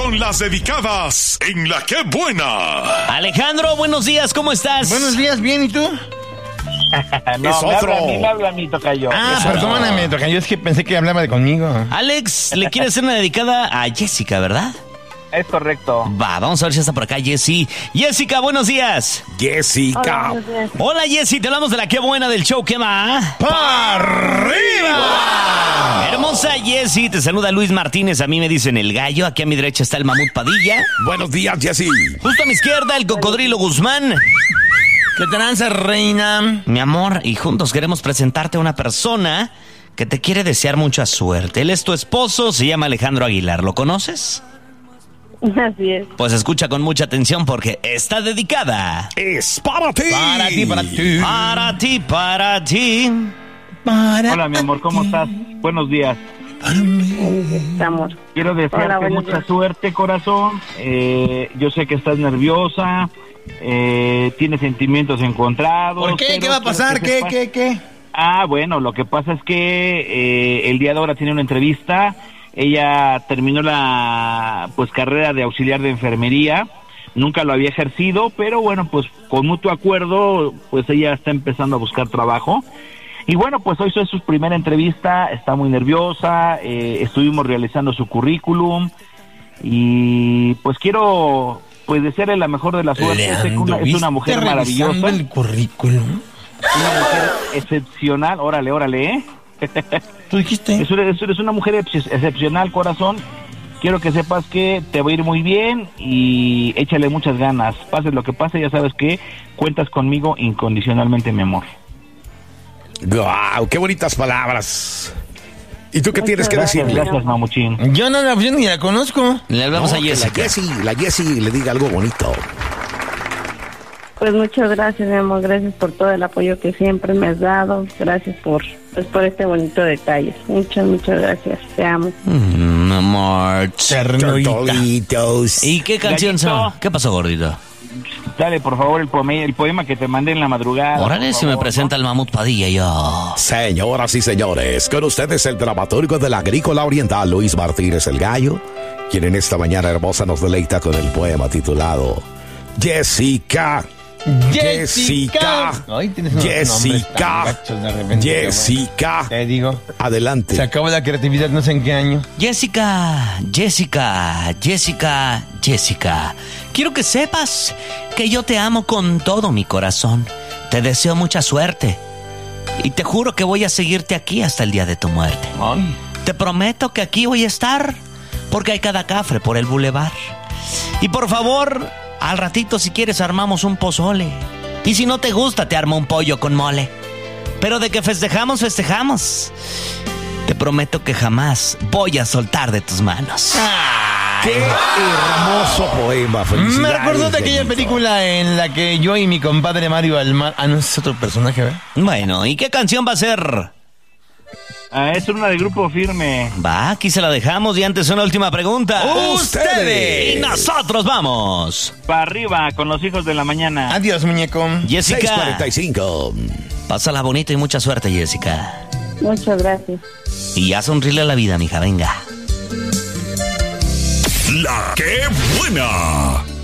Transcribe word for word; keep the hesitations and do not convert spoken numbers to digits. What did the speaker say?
con las dedicadas en La Qué Buena. Alejandro, buenos días, ¿cómo estás? Buenos días, bien, ¿y tú? no, es me otro. habla a mí, me habla a mí, tocayo. Ah, Eso. perdóname, tocayo, es que pensé que hablaba de conmigo. Alex, le quiere hacer una dedicada a Jessica, ¿verdad? Es correcto. Va, vamos a ver si está por acá Jessy. Jessica, buenos días. Jessica. Hola, Hola Jessy, te hablamos de La Qué Buena del show, ¿qué va? ¡Pa' arriba! Hermosa Jessy, te saluda Luis Martínez, a mí me dicen el gallo, aquí a mi derecha está el mamut Padilla. Buenos días, Jessy. Justo a mi izquierda el cocodrilo Guzmán. ¿Qué tranza, reina? Mi amor, y juntos queremos presentarte a una persona que te quiere desear mucha suerte. Él es tu esposo, se llama Alejandro Aguilar, ¿lo conoces? así es. Pues escucha con mucha atención porque está dedicada. Es para ti. Para ti, para ti. Para ti, para ti. Para Hola, mi amor, ¿cómo ti. estás? Buenos días. Amor. Quiero desearte Hola, buenos mucha días. suerte, corazón. Eh, yo sé que estás nerviosa, eh, tienes sentimientos encontrados. ¿Por qué? pero ¿Qué va a quiero pasar? que ¿Qué, sepas- qué, qué? Ah, bueno, lo que pasa es que eh, el día de ahora tiene una entrevista. Ella terminó la pues carrera de auxiliar de enfermería. Nunca lo había ejercido, pero bueno, pues con mutuo acuerdo, pues ella está empezando a buscar trabajo. Y bueno, pues hoy fue su primera entrevista, está muy nerviosa, eh, estuvimos realizando su currículum y pues quiero pues desearle la mejor de la suerte. Sé que una- es una mujer ¿Viste maravillosa, revisando el currículum? una mujer excepcional, órale, órale, ¿eh? ¿Tú dijiste? Es una, es una- es una mujer ex- excepcional, corazón. Quiero que sepas que te va a ir muy bien y échale muchas ganas. Pase lo que pase, ya sabes que cuentas conmigo incondicionalmente, mi amor. Guau, qué bonitas palabras. ¿Y tú qué tienes que gracias. decirle? Gracias, mamuchín. Yo no la, yo ni la conozco. Le hablamos No, a que la Jessica. Jessy, la Jessy le diga algo bonito. Pues muchas gracias, mi amor. Gracias por todo el apoyo que siempre me has dado. Gracias por, pues, por este bonito detalle. Muchas, muchas gracias. Te amo. Mm, amor. Ternurita. Tortolitos. ¿Y qué canción Gallito. son? ¿Qué pasó, gordito? Dale, por favor, el poema, el poema que te mandé en la madrugada. Órale, por si me favor, presenta el mamut Padilla yo. Señoras y señores, con ustedes el dramaturgo de la Agrícola Oriental, Luis Martínez el Gallo, quien en esta mañana hermosa nos deleita con el poema titulado Jessica. Jessica. Ay, tienes unos Jessica. nombres tan gachos de repente, Jessica. bueno. Te digo, Adelante. se acabó la creatividad no sé en qué año. Jessica, Jessica, Jessica, Jessica. Quiero que sepas que yo te amo con todo mi corazón. Te deseo mucha suerte. Y te juro que voy a seguirte aquí hasta el día de tu muerte. Ay. Te prometo que aquí voy a estar porque hay cada cafre por el bulevar. Y por favor, al ratito si quieres armamos un pozole. Y si no te gusta te armo un pollo con mole. Pero de que festejamos, festejamos. Te prometo que jamás voy a soltar de tus manos. Qué hermoso poema. Felicidades. Me recuerdo de aquella Gallito. película en la que yo y mi compadre Mario Almar... Ah, no, es otro personaje, ¿verdad? Bueno, ¿y qué canción va a ser? Ah, es una de Grupo Firme. Va, aquí se la dejamos y antes una última pregunta. Ustedes. Y nosotros vamos. Para arriba, con los hijos de la mañana. Adiós, muñeco. Jessica, seis cuarenta y cinco. pásala bonito y mucha suerte, Jessica. Muchas gracias. Y ya sonríele a la vida, mija, venga. La Qué Buena.